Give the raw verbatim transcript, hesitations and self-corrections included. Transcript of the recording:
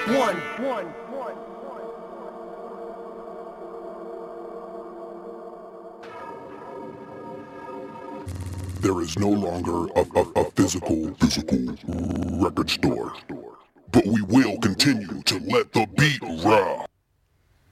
One, one, one. There is no longer a, a, a physical, physical record store, but we